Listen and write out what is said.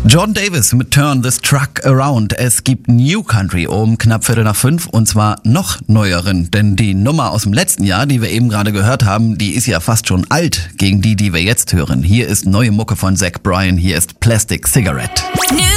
John Davis mit Turn This Truck Around. Es gibt New Country um knapp 4:45 und zwar noch neueren, denn die Nummer aus dem letzten Jahr, die wir eben gerade gehört haben, die ist ja fast schon alt gegen die wir jetzt hören. Hier ist neue Mucke von Zach Bryan, hier ist Plastic Cigarette.